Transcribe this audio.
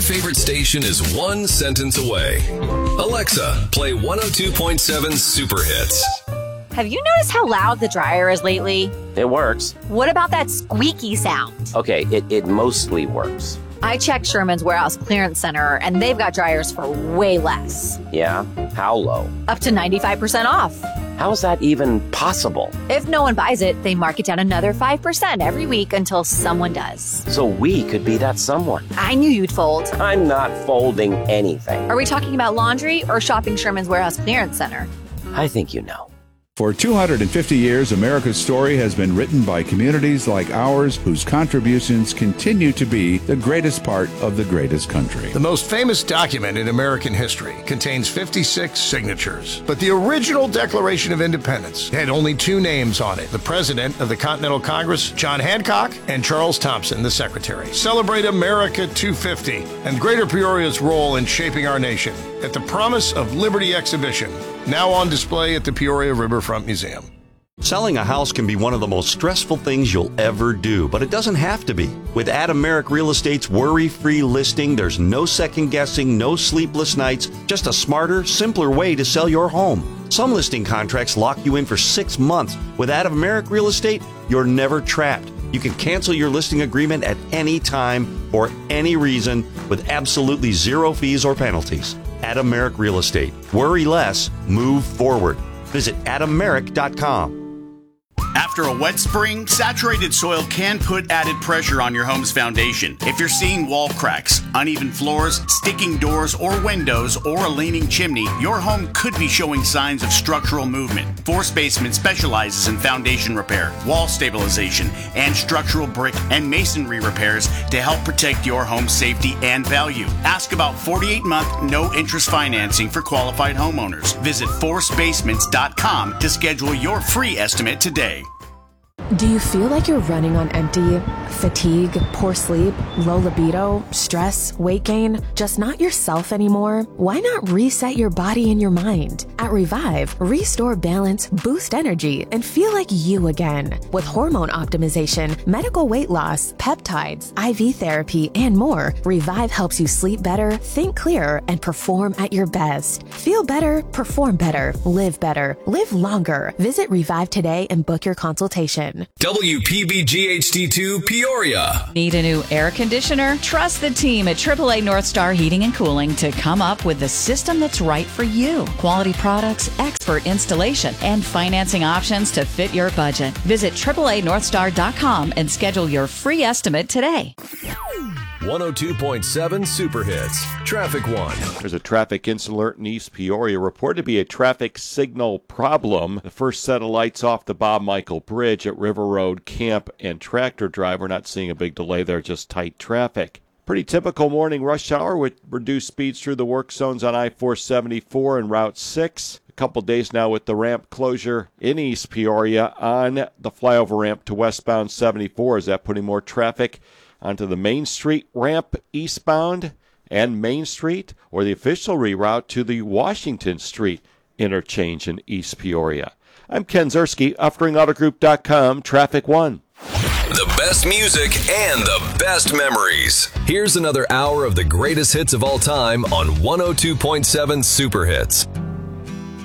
favorite station is one sentence away. Alexa, play 102.7 Super Hits. Have you noticed how loud the dryer is lately? It works. What about that squeaky sound? Okay, it mostly works. I checked Sherman's Warehouse Clearance Center, and they've got dryers for way less. Yeah? How low? Up to 95% off. How is that even possible? If no one buys it, they mark it down another 5% every week until someone does. So we could be that someone. I knew you'd fold. I'm not folding anything. Are we talking about laundry or shopping Sherman's Warehouse Clearance Center? I think you know. For 250 years, America's story has been written by communities like ours whose contributions continue to be the greatest part of the greatest country. The most famous document in American history contains 56 signatures. But the original Declaration of Independence had only two names on it: the President of the Continental Congress, John Hancock, and Charles Thompson, the Secretary. Celebrate America 250 and Greater Peoria's role in shaping our nation at the Promise of Liberty exhibition, now on display at the Peoria Riverfront Museum. Selling a house can be one of the most stressful things you'll ever do, but it doesn't have to be. With Adam Merrick Real Estate's worry-free listing, there's no second guessing, no sleepless nights, just a smarter, simpler way to sell your home. Some listing contracts lock you in for 6 months. With Adam Merrick Real Estate, you're never trapped. You can cancel your listing agreement at any time for any reason with absolutely zero fees or penalties. Adam Merrick Real Estate. Worry less, move forward. Visit AdamMerrick.com. After a wet spring, saturated soil can put added pressure on your home's foundation. If you're seeing wall cracks, uneven floors, sticking doors or windows, or a leaning chimney, your home could be showing signs of structural movement. Force Basement specializes in foundation repair, wall stabilization, and structural brick and masonry repairs to help protect your home's safety and value. Ask about 48-month no-interest financing for qualified homeowners. Visit forcebasements.com to schedule your free estimate today. Do you feel like you're running on empty? Fatigue, poor sleep, low libido, stress, weight gain, just not yourself anymore? Why not reset your body and your mind? At Revive, restore balance, boost energy, and feel like you again. With hormone optimization, medical weight loss, peptides, IV therapy, and more, Revive helps you sleep better, think clearer, and perform at your best. Feel better, perform better, live longer. Visit Revive today and book your consultation. WPBG HD2 Peoria. Need a new air conditioner? Trust the team at AAA North Star Heating and Cooling to come up with the system that's right for you. Quality products, expert installation, and financing options to fit your budget. Visit AAANorthstar.com and schedule your free estimate today. 102.7 Super Hits. Traffic One. There's a traffic incident alert in East Peoria reported to be a traffic signal problem. The first set of lights off the Bob Michael Bridge at River Road, Camp, and Tractor Drive. We're not seeing a big delay there, just tight traffic. Pretty typical morning rush hour with reduced speeds through the work zones on I-474 and Route 6. A couple days now with the ramp closure in East Peoria on the flyover ramp to westbound 74. Is that putting more traffic onto the Main Street ramp eastbound and Main Street, or the official reroute to the Washington Street interchange in East Peoria? I'm Ken Zerski, UffringAutoGroup.com, Traffic One. The best music and the best memories. Here's another hour of the greatest hits of all time on 102.7 Super Hits.